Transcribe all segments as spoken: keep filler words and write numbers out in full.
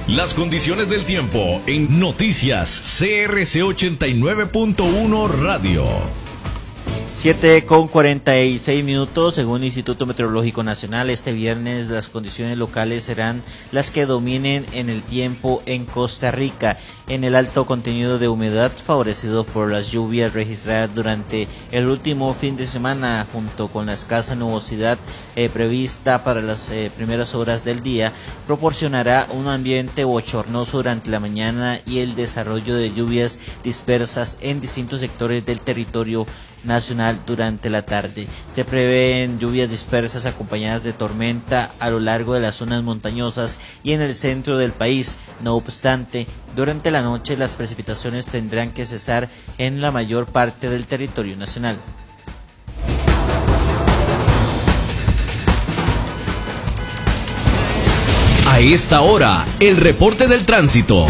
Las condiciones del tiempo en Noticias C R C ochenta y nueve punto uno Radio. siete con cuarenta y seis minutos, según el Instituto Meteorológico Nacional, este viernes las condiciones locales serán las que dominen en el tiempo en Costa Rica, en el alto contenido de humedad favorecido por las lluvias registradas durante el último fin de semana, junto con la escasa nubosidad eh, prevista para las eh, primeras horas del día, proporcionará un ambiente bochornoso durante la mañana y el desarrollo de lluvias dispersas en distintos sectores del territorio nacional durante la tarde. Se prevén lluvias dispersas acompañadas de tormenta a lo largo de las zonas montañosas y en el centro del país. No obstante, durante la noche las precipitaciones tendrán que cesar en la mayor parte del territorio nacional. A esta hora, el reporte del tránsito.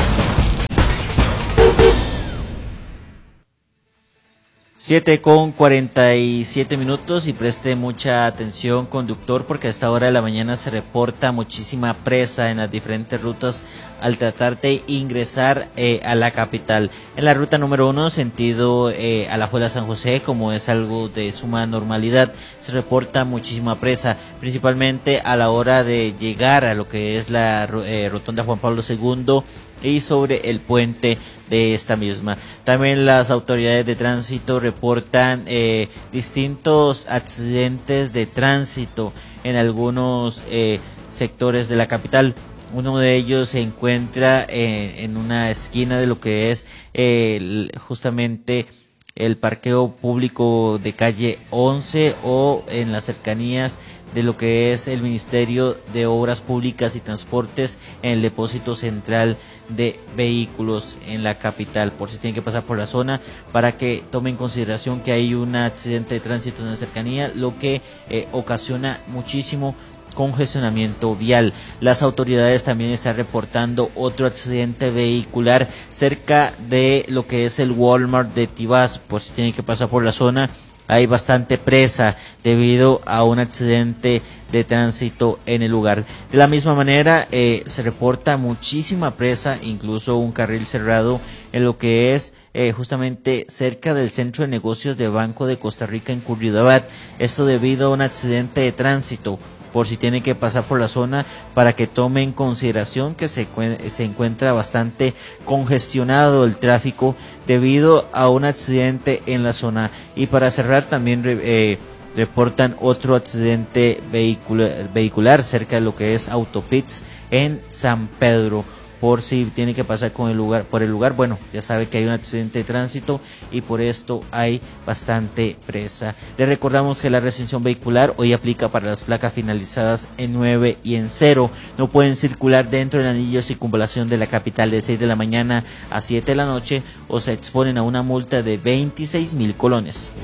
siete con cuarenta y siete minutos y preste mucha atención, conductor, porque a esta hora de la mañana se reporta muchísima presa en las diferentes rutas al tratar de ingresar eh, a la capital. En la ruta número uno, sentido eh, Alajuela San José, como es algo de suma normalidad, se reporta muchísima presa, principalmente a la hora de llegar a lo que es la eh, rotonda Juan Pablo segundo y sobre el puente de esta misma. También las autoridades de tránsito reportan eh, distintos accidentes de tránsito en algunos eh, sectores de la capital. Uno de ellos se encuentra eh, en una esquina de lo que es eh, justamente el parqueo público de calle once o en las cercanías de lo que es el Ministerio de Obras Públicas y Transportes en el depósito central de vehículos en la capital, por si tienen que pasar por la zona, para que tomen en consideración que hay un accidente de tránsito en la cercanía, lo que eh, ocasiona muchísimo congestionamiento vial. Las autoridades también están reportando otro accidente vehicular cerca de lo que es el Walmart de Tibás, por si tienen que pasar por la zona. Hay bastante presa debido a un accidente de tránsito en el lugar. De la misma manera, eh, se reporta muchísima presa, incluso un carril cerrado en lo que es eh, justamente cerca del Centro de Negocios de Banco de Costa Rica en Curridabat. Esto debido a un accidente de tránsito, por si tienen que pasar por la zona, para que tomen en consideración que se, se encuentra bastante congestionado el tráfico debido a un accidente en la zona. Y para cerrar, también eh, reportan otro accidente vehicular, vehicular cerca de lo que es Autopits en San Pedro, por si tiene que pasar con el lugar, por el lugar. Bueno, ya sabe que hay un accidente de tránsito y por esto hay bastante presa. Le recordamos que la restricción vehicular hoy aplica para las placas finalizadas en nueve y en cero. No pueden circular dentro del anillo de circunvalación de la capital de seis de la mañana a siete de la noche o se exponen a una multa de veintiséis mil colones.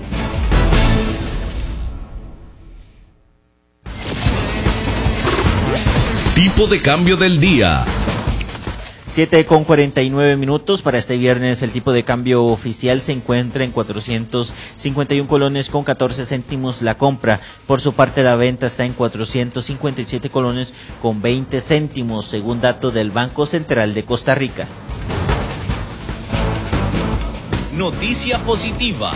Tipo de cambio del día. siete con cuarenta y nueve minutos para este viernes. El tipo de cambio oficial se encuentra en cuatrocientos cincuenta y uno colones con catorce céntimos la compra. Por su parte, la venta está en cuatrocientos cincuenta y siete colones con veinte céntimos, según datos del Banco Central de Costa Rica. Noticia positiva.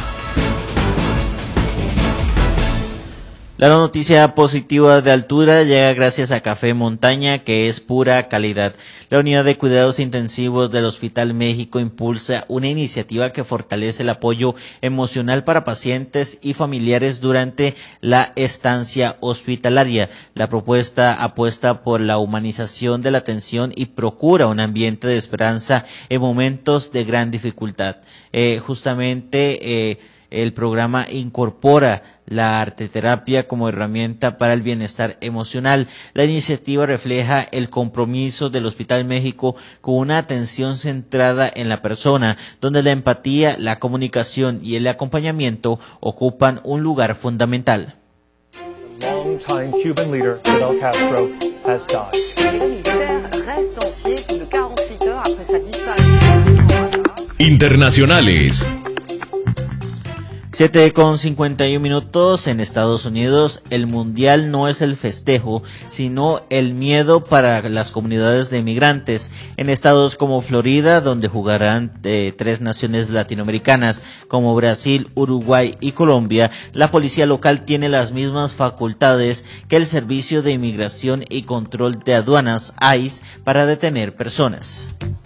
La noticia positiva de altura llega gracias a Café Montaña, que es pura calidad. La unidad de cuidados intensivos del Hospital México impulsa una iniciativa que fortalece el apoyo emocional para pacientes y familiares durante la estancia hospitalaria. La propuesta apuesta por la humanización de la atención y procura un ambiente de esperanza en momentos de gran dificultad. Eh, justamente eh, el programa incorpora la arteterapia como herramienta para el bienestar emocional. La iniciativa refleja el compromiso del Hospital México con una atención centrada en la persona, donde la empatía, la comunicación y el acompañamiento ocupan un lugar fundamental. Long-time Cuban leader Fidel Castro has died. Internacionales. siete con cincuenta y uno minutos. En Estados Unidos, el mundial no es el festejo, sino el miedo para las comunidades de inmigrantes. En estados como Florida, donde jugarán eh, tres naciones latinoamericanas, como Brasil, Uruguay y Colombia, la policía local tiene las mismas facultades que el Servicio de Inmigración y Control de Aduanas, I C E, para detener personas.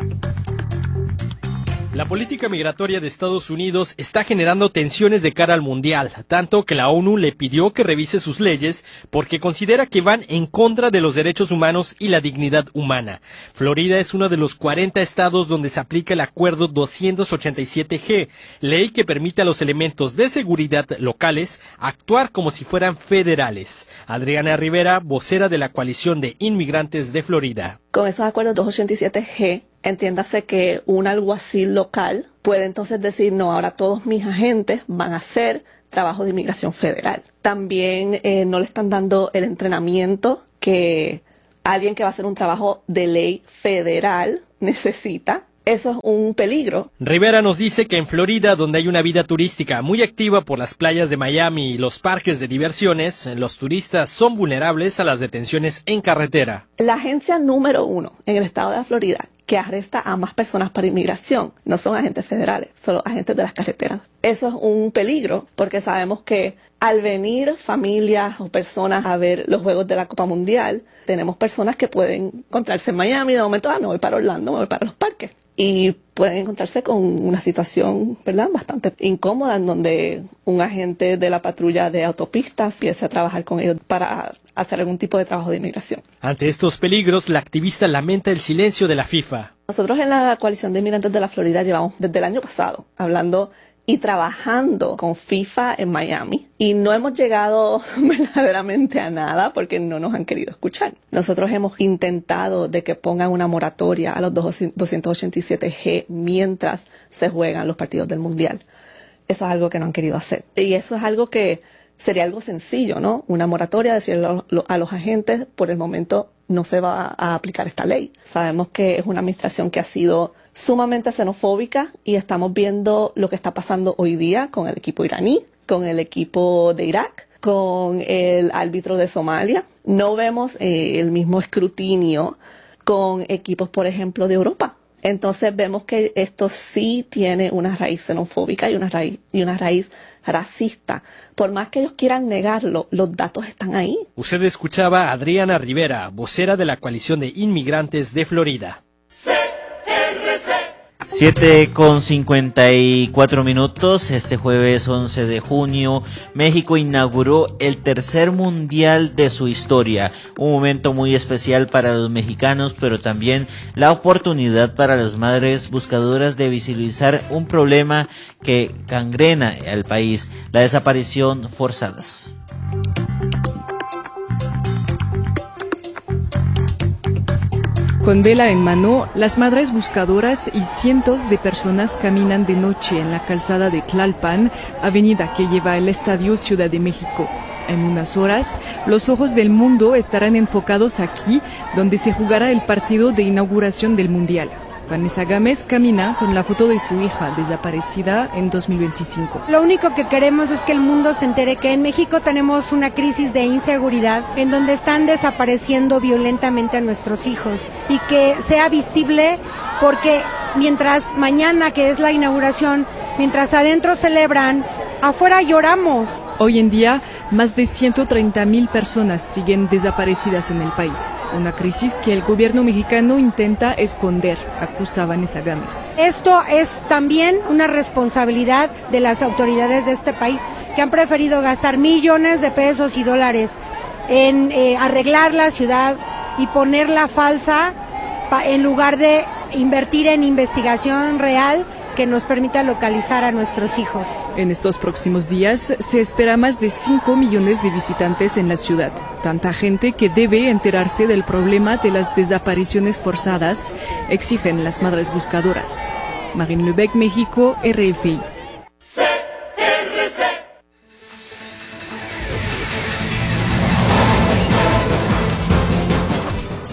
La política migratoria de Estados Unidos está generando tensiones de cara al mundial, tanto que la ONU le pidió que revise sus leyes porque considera que van en contra de los derechos humanos y la dignidad humana. Florida es uno de los cuarenta estados donde se aplica el Acuerdo doscientos ochenta y siete G, ley que permite a los elementos de seguridad locales actuar como si fueran federales. Adriana Rivera, vocera de la Coalición de Inmigrantes de Florida. Con esos acuerdos doscientos ochenta y siete G, entiéndase que un alguacil local puede entonces decir, no, ahora todos mis agentes van a hacer trabajo de inmigración federal. También eh, no le están dando el entrenamiento que alguien que va a hacer un trabajo de ley federal necesita. Eso es un peligro. Rivera nos dice que en Florida, donde hay una vida turística muy activa por las playas de Miami y los parques de diversiones, los turistas son vulnerables a las detenciones en carretera. La agencia número uno en el estado de la Florida que arresta a más personas para inmigración no son agentes federales, son los agentes de las carreteras. Eso es un peligro porque sabemos que al venir familias o personas a ver los Juegos de la Copa Mundial, tenemos personas que pueden encontrarse en Miami y de momento, ah, me voy para Orlando, me voy para los parques. Y pueden encontrarse con una situación, ¿verdad?, bastante incómoda, en donde un agente de la patrulla de autopistas empiece a trabajar con ellos para hacer algún tipo de trabajo de inmigración. Ante estos peligros, la activista lamenta el silencio de la FIFA. Nosotros en la Coalición de Inmigrantes de la Florida llevamos desde el año pasado hablando y trabajando con FIFA en Miami y no hemos llegado verdaderamente a nada porque no nos han querido escuchar. Nosotros hemos intentado de que pongan una moratoria a los doscientos ochenta y siete G mientras se juegan los partidos del Mundial. Eso es algo que no han querido hacer. Y eso es algo que sería algo sencillo, ¿no? Una moratoria, decirle a los agentes, por el momento no se va a aplicar esta ley. Sabemos que es una administración que ha sido sumamente xenofóbica y estamos viendo lo que está pasando hoy día con el equipo iraní, con el equipo de Irak, con el árbitro de Somalia. No vemos eh, el mismo escrutinio con equipos, por ejemplo, de Europa. Entonces vemos que esto sí tiene una raíz xenofóbica y una raíz, y una raíz racista. Por más que ellos quieran negarlo, los datos están ahí. Usted escuchaba a Adriana Rivera, vocera de la Coalición de Inmigrantes de Florida. siete con cincuenta y cuatro minutos. Este jueves once de junio, México inauguró el tercer mundial de su historia. Un momento muy especial para los mexicanos, pero también la oportunidad para las madres buscadoras de visibilizar un problema que gangrena al país: la desaparición forzadas. Con vela en mano, las madres buscadoras y cientos de personas caminan de noche en la calzada de Tlalpan, avenida que lleva al Estadio Ciudad de México. En unas horas, los ojos del mundo estarán enfocados aquí, donde se jugará el partido de inauguración del Mundial. Vanessa Gámez camina con la foto de su hija desaparecida en dos mil veinticinco. Lo único que queremos es que el mundo se entere que en México tenemos una crisis de inseguridad en donde están desapareciendo violentamente a nuestros hijos y que sea visible porque mientras mañana, que es la inauguración, mientras adentro celebran, afuera lloramos. Hoy en día, más de ciento treinta mil personas siguen desaparecidas en el país. Una crisis que el gobierno mexicano intenta esconder, acusa Vanessa Gámez. Esto es también una responsabilidad de las autoridades de este país que han preferido gastar millones de pesos y dólares en eh, arreglar la ciudad y ponerla falsa en lugar de invertir en investigación real que nos permita localizar a nuestros hijos. En estos próximos días se espera más de cinco millones de visitantes en la ciudad. Tanta gente que debe enterarse del problema de las desapariciones forzadas, exigen las madres buscadoras. Marine Lebec, México, R F I.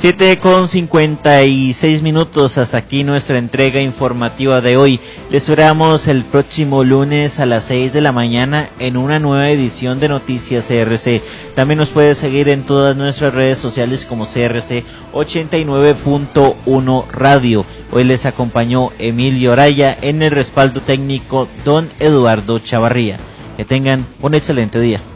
siete con cincuenta y seis minutos, hasta aquí nuestra entrega informativa de hoy. Les esperamos el próximo lunes a las seis de la mañana en una nueva edición de Noticias C R C. También nos puede seguir en todas nuestras redes sociales como C R C ochenta y nueve punto uno Radio. Hoy les acompañó Emilio Araya, en el respaldo técnico don Eduardo Chavarría. Que tengan un excelente día.